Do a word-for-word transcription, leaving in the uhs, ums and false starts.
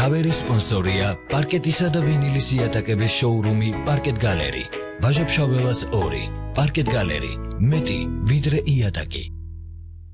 Cover-ის სპონსორია პარკეტისა და ვინილის იატაკების შოურუმი პარკეტ გალერი. Ვაჟა-ფშაველას ორი. პარკეტ გალერი. მეტი ვიდრე იატაკი.